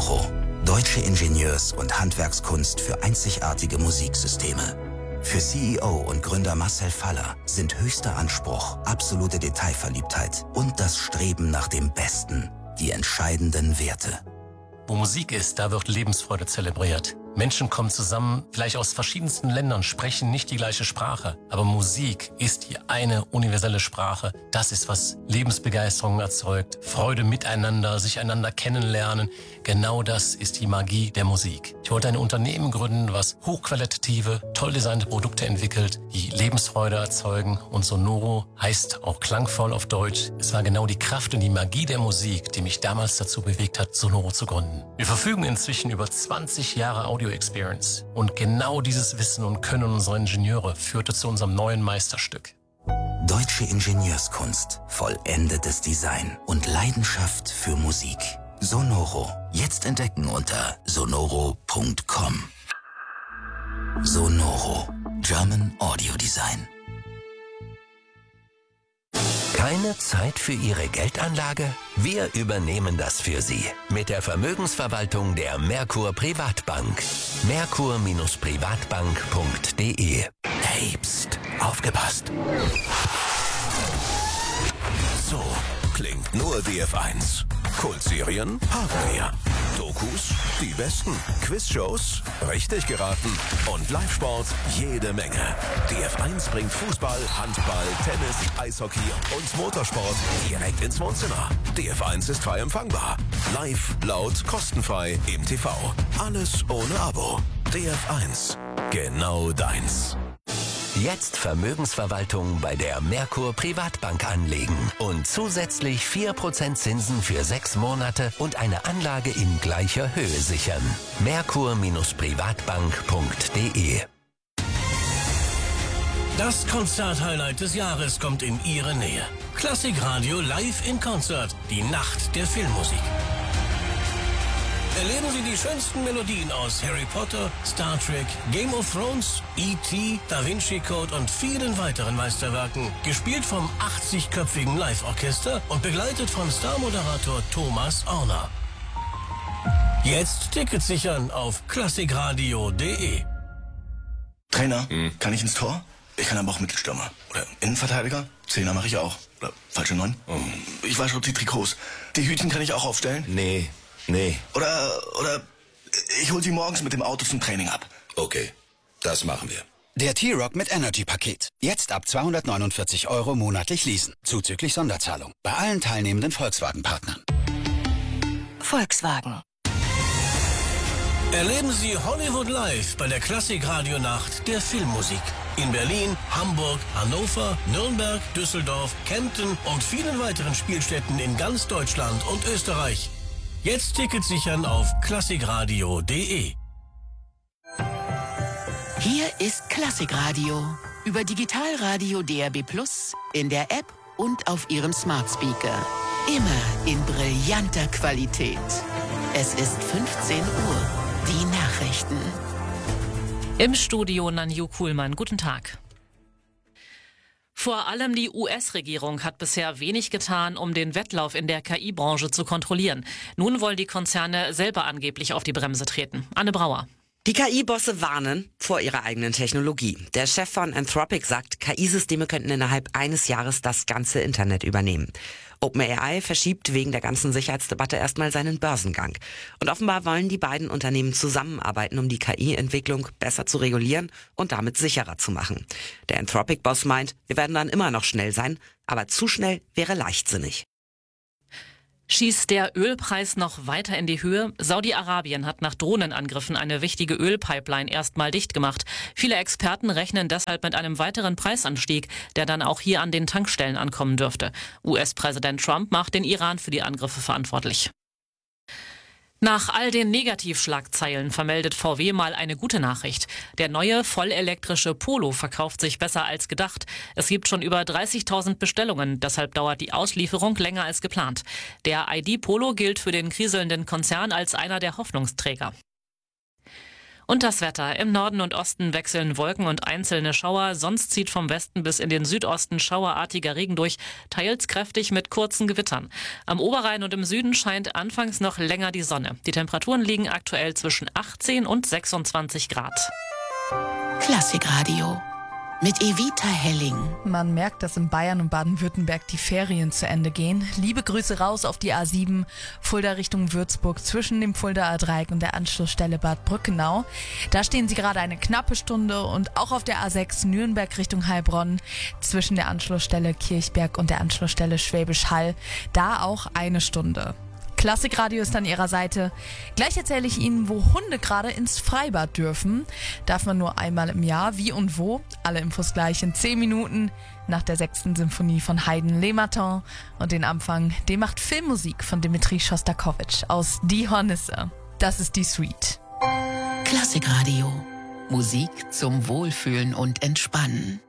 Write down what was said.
Sonoro. Deutsche Ingenieurs- und Handwerkskunst für einzigartige Musiksysteme. Für CEO und Gründer Marcel Faller sind höchster Anspruch, absolute Detailverliebtheit und das Streben nach dem Besten die entscheidenden Werte. Wo Musik ist, da wird Lebensfreude zelebriert. Menschen kommen zusammen, vielleicht aus verschiedensten Ländern, sprechen nicht die gleiche Sprache. Aber Musik ist die eine universelle Sprache. Das ist, was Lebensbegeisterung erzeugt, Freude miteinander, sich einander kennenlernen. Genau das ist die Magie der Musik. Ich wollte ein Unternehmen gründen, was hochqualitative, toll designte Produkte entwickelt, die Lebensfreude erzeugen. Und Sonoro heißt auch klangvoll auf Deutsch. Es war genau die Kraft und die Magie der Musik, die mich damals dazu bewegt hat, Sonoro zu gründen. Wir verfügen inzwischen über 20 Jahre Audio Experience. Und genau dieses Wissen und Können unserer Ingenieure führte zu unserem neuen Meisterstück. Deutsche Ingenieurskunst, vollendetes Design und Leidenschaft für Musik. Sonoro. Jetzt entdecken unter sonoro.com. Sonoro. German Audio Design. Keine Zeit für Ihre Geldanlage? Wir übernehmen das für Sie. Mit der Vermögensverwaltung der Merkur Privatbank. Merkur-privatbank.de. Hey, pst, aufgepasst. So klingt nur DF1. Kultserien haben wir. Dokus, die besten. Quizshows, richtig geraten. Und Live-Sport, jede Menge. DF1 bringt Fußball, Handball, Tennis, Eishockey und Motorsport direkt ins Wohnzimmer. DF1 ist frei empfangbar. Live, laut, kostenfrei im TV. Alles ohne Abo. DF1. Genau deins. Jetzt Vermögensverwaltung bei der Merkur Privatbank anlegen und zusätzlich 4% Zinsen für 6 Monate und eine Anlage in gleicher Höhe sichern. Merkur-privatbank.de. Das Konzert-Highlight des Jahres kommt in Ihre Nähe. Klassikradio live in Konzert. Die Nacht der Filmmusik. Erleben Sie die schönsten Melodien aus Harry Potter, Star Trek, Game of Thrones, E.T., Da Vinci Code und vielen weiteren Meisterwerken. Gespielt vom 80-köpfigen Live-Orchester und begleitet von Star-Moderator Thomas Orner. Jetzt Tickets sichern auf klassikradio.de. Trainer, kann ich ins Tor? Ich kann aber auch Mittelstürmer. Oder Innenverteidiger? Zehner mache ich auch. Oder falsche 9? Ich wasche die Trikots. Die Hütchen kann ich auch aufstellen? Nee. Oder ich hol sie morgens mit dem Auto zum Training ab. Okay, das machen wir. Der T-Rock mit Energy-Paket. Jetzt ab 249 € monatlich leasen. Zuzüglich Sonderzahlung. Bei allen teilnehmenden Volkswagen-Partnern. Volkswagen. Erleben Sie Hollywood Live bei der Klassik-Radio-Nacht der Filmmusik. In Berlin, Hamburg, Hannover, Nürnberg, Düsseldorf, Kempten und vielen weiteren Spielstätten in ganz Deutschland und Österreich. Jetzt Tickets sichern auf klassikradio.de. Hier ist Klassikradio. Über Digitalradio DAB+, in der App und auf Ihrem Smart Speaker. Immer in brillanter Qualität. Es ist 15 Uhr. Die Nachrichten. Im Studio Nanju Kuhlmann. Guten Tag. Vor allem die US-Regierung hat bisher wenig getan, um den Wettlauf in der KI-Branche zu kontrollieren. Nun wollen die Konzerne selber angeblich auf die Bremse treten. Anne Brauer. Die KI-Bosse warnen vor ihrer eigenen Technologie. Der Chef von Anthropic sagt, KI-Systeme könnten innerhalb eines Jahres das ganze Internet übernehmen. OpenAI verschiebt wegen der ganzen Sicherheitsdebatte erstmal seinen Börsengang. Und offenbar wollen die beiden Unternehmen zusammenarbeiten, um die KI-Entwicklung besser zu regulieren und damit sicherer zu machen. Der Anthropic-Boss meint, wir werden dann immer noch schnell sein, aber zu schnell wäre leichtsinnig. Schießt der Ölpreis noch weiter in die Höhe? Saudi-Arabien hat nach Drohnenangriffen eine wichtige Ölpipeline erstmal dicht gemacht. Viele Experten rechnen deshalb mit einem weiteren Preisanstieg, der dann auch hier an den Tankstellen ankommen dürfte. US-Präsident Trump macht den Iran für die Angriffe verantwortlich. Nach all den Negativschlagzeilen vermeldet VW mal eine gute Nachricht. Der neue vollelektrische Polo verkauft sich besser als gedacht. Es gibt schon über 30.000 Bestellungen, deshalb dauert die Auslieferung länger als geplant. Der ID Polo gilt für den kriselnden Konzern als einer der Hoffnungsträger. Und das Wetter. Im Norden und Osten wechseln Wolken und einzelne Schauer. Sonst zieht vom Westen bis in den Südosten schauerartiger Regen durch, teils kräftig mit kurzen Gewittern. Am Oberrhein und im Süden scheint anfangs noch länger die Sonne. Die Temperaturen liegen aktuell zwischen 18 und 26 Grad. Klassikradio mit Evita Helling. Man merkt, dass in Bayern und Baden-Württemberg die Ferien zu Ende gehen. Liebe Grüße raus auf die A7, Fulda Richtung Würzburg, zwischen dem Fuldaer Dreieck und der Anschlussstelle Bad Brückenau. Da stehen sie gerade eine knappe Stunde, und auch auf der A6 Nürnberg Richtung Heilbronn, zwischen der Anschlussstelle Kirchberg und der Anschlussstelle Schwäbisch Hall, da auch eine Stunde. Klassikradio ist an ihrer Seite. Gleich erzähle ich Ihnen, wo Hunde gerade ins Freibad dürfen. Darf man nur einmal im Jahr, wie und wo. Alle Infos gleich in 10 Minuten nach der 6. Symphonie von Haydn Le Matin. Und den Anfang, den macht Filmmusik von Dmitri Schostakowitsch aus Die Hornisse. Das ist die Suite. Klassikradio. Musik zum Wohlfühlen und Entspannen.